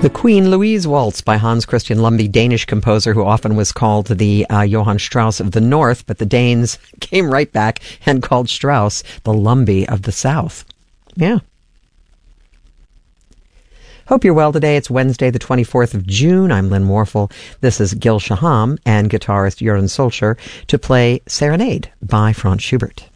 The Queen Louise Waltz by Hans Christian Lumby, Danish composer who often was called the Johann Strauss of the North, but the Danes came right back and called Strauss the Lumby of the South. Yeah. Hope you're well today. It's Wednesday, the 24th of June. I'm Lynn Warfel. This is Gil Shaham and guitarist Jeroen Solskjaer to play Serenade by Franz Schubert.